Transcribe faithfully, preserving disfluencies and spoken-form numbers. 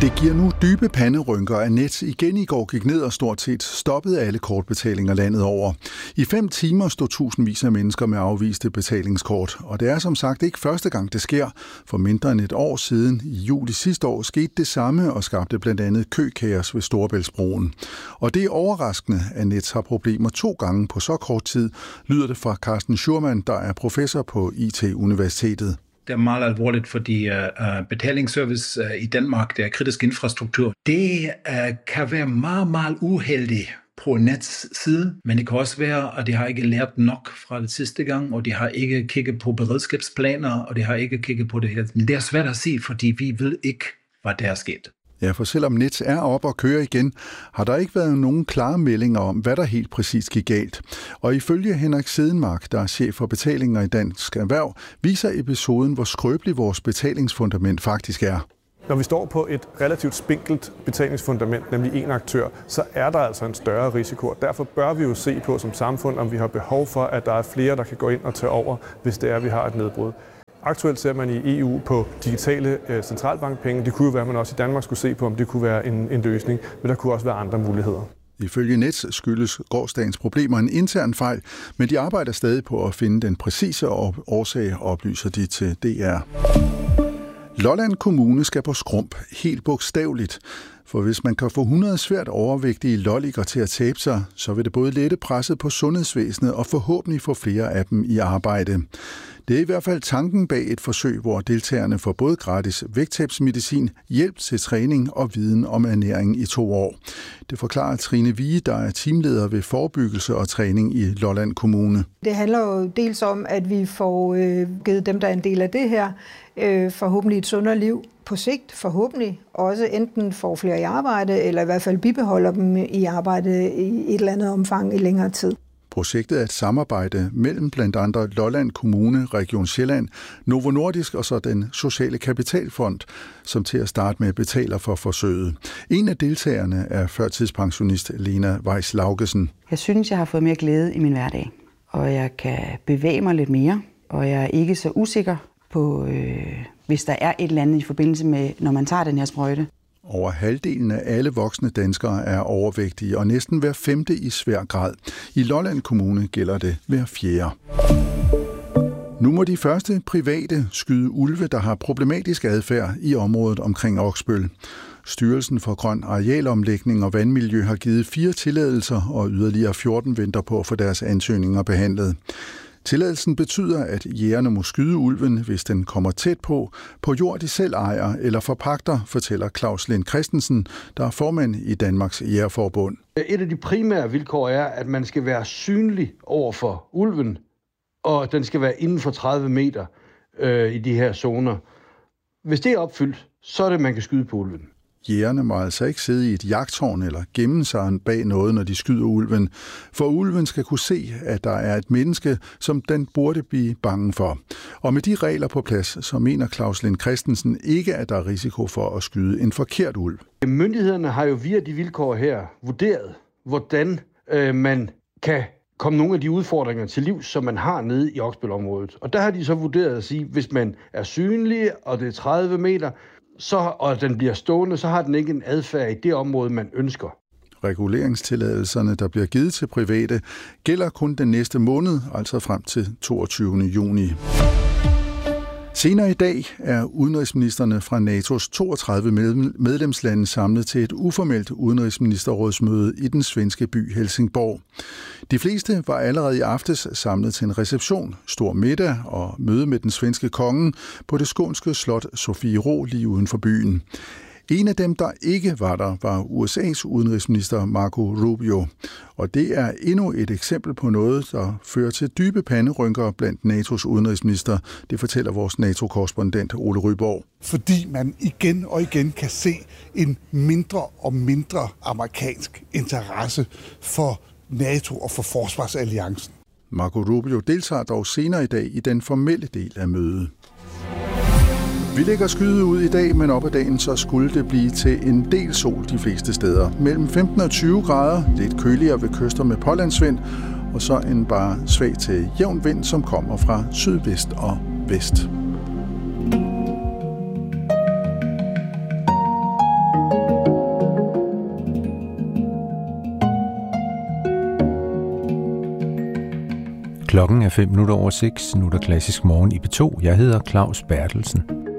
Det giver nu dybe panderynker, at Nets igen i går gik ned og stort set stoppede alle kortbetalinger landet over. I fem timer stod tusindvis af mennesker med afviste betalingskort, og det er som sagt ikke første gang, det sker. For mindre end et år siden, i juli sidste år, skete det samme og skabte blandt andet køkaos ved Storebæltsbroen. Og det er overraskende, at Nets har problemer to gange på så kort tid, lyder det fra Carsten Schurmann, der er professor på I T-universitetet. Det er meget alvorligt, fordi uh, betalingsservice uh, i Danmark, det er kritisk infrastruktur. Det uh, kan være meget, meget uheldigt på Nets side, men det kan også være, at de har ikke lært nok fra det sidste gang, og de har ikke kigget på beredskabsplaner, og de har ikke kigget på det her. Men det er svært at se, fordi vi ved ikke, hvad der er sket. Ja, for selvom Nets er op og kører igen, har der ikke været nogen klare meldinger om, hvad der helt præcis gik galt. Og ifølge Henrik Sedenmark, der er chef for betalinger i Dansk Erhverv, viser episoden, hvor skrøbeligt vores betalingsfundament faktisk er. Når vi står på et relativt spinkelt betalingsfundament, nemlig en aktør, så er der altså en større risiko. Og derfor bør vi jo se på som samfund, om vi har behov for, at der er flere, der kan gå ind og tage over, hvis det er, at vi har et nedbrud. Aktuelt ser man i E U på digitale øh, centralbankpenge. Det kunne jo være, at man også i Danmark skulle se på, om det kunne være en, en løsning, men der kunne også være andre muligheder. Ifølge Nets skyldes gårsdagens problemer en intern fejl, men de arbejder stadig på at finde den præcise årsag, oplyser de til D R. Lolland Kommune skal på skrump, helt bogstaveligt. For hvis man kan få hundrede svært overvægtige lolliker til at tabe sig, så vil det både lette presset på sundhedsvæsenet og forhåbentlig få flere af dem i arbejde. Det er i hvert fald tanken bag et forsøg, hvor deltagerne får både gratis vægttabsmedicin, hjælp til træning og viden om ernæring i to år. Det forklarer Trine Vige, der er teamleder ved forebyggelse og træning i Lolland Kommune. Det handler jo dels om, at vi får øh, givet dem, der er en del af det her, øh, forhåbentlig et sundere liv på sigt, forhåbentlig også enten får flere i arbejde, eller i hvert fald bibeholder dem i arbejde i et eller andet omfang i længere tid. Projektet er et samarbejde mellem blandt andre Lolland Kommune, Region Sjælland, Novo Nordisk og så den Sociale Kapitalfond, som til at starte med betaler for forsøget. En af deltagerne er førtidspensionist Lena Weiss-Laugesen. Jeg synes, jeg har fået mere glæde i min hverdag, og jeg kan bevæge mig lidt mere, og jeg er ikke så usikker på, øh, hvis der er et eller andet i forbindelse med, når man tager den her sprøjte. Over halvdelen af alle voksne danskere er overvægtige, og næsten hver femte i svær grad. I Lolland Kommune gælder det hver fjerde. Nu må de første private skyde ulve, der har problematisk adfærd i området omkring Oksbøl. Styrelsen for Grøn Arealomlægning og Vandmiljø har givet fire tilladelser, og yderligere fjorten venter på at få deres ansøgninger behandlet. Tilladelsen betyder, at jægerne må skyde ulven, hvis den kommer tæt på, på jord de selv ejer eller forpagter, fortæller Claus Lind Christensen, der er formand i Danmarks Jægerforbund. Et af de primære vilkår er, at man skal være synlig over for ulven, og den skal være inden for tredive meter øh, i de her zoner. Hvis det er opfyldt, så er det, man kan skyde på ulven. Jægerne må altså ikke sidde i et jagttårn eller gemme sig bag noget, når de skyder ulven. For ulven skal kunne se, at der er et menneske, som den burde blive bange for. Og med de regler på plads, så mener Claus Lind Christensen ikke, at der er risiko for at skyde en forkert ulv. Myndighederne har jo via de vilkår her vurderet, hvordan øh, man kan komme nogle af de udfordringer til liv, som man har nede i Oksbøl-området. Og der har de så vurderet at sige, hvis man er synlig, og det er tredive meter, så, og den bliver stående, så har den ikke en adfærd i det område, man ønsker. Reguleringstilladelserne, der bliver givet til private, gælder kun den næste måned, altså frem til toogtyvende juni. Senere i dag er udenrigsministerne fra NATO's toogtredive medlemslande samlet til et uformelt udenrigsministerrådsmøde i den svenske by Helsingborg. De fleste var allerede i aftes samlet til en reception, stor middag og møde med den svenske konge på det skånske slot Sofiero lige uden for byen. En af dem, der ikke var der, var U S A's udenrigsminister Marco Rubio. Og det er endnu et eksempel på noget, der fører til dybe panderynker blandt NATO's udenrigsminister. Det fortæller vores NATO-korrespondent Ole Ryborg. Fordi man igen og igen kan se en mindre og mindre amerikansk interesse for NATO og for forsvarsalliancen. Marco Rubio deltager dog senere i dag i den formelle del af mødet. Vi lægger skyet ud i dag, men op ad dagen så skulle det blive til en del sol de fleste steder. Mellem femten og tyve grader, lidt køligere ved kyster med pålandsvind, og så en bare svag til jævn vind, som kommer fra sydvest og vest. Klokken er fem minutter over seks. Nu er der klassisk morgen i P to. Jeg hedder Claus Bertelsen.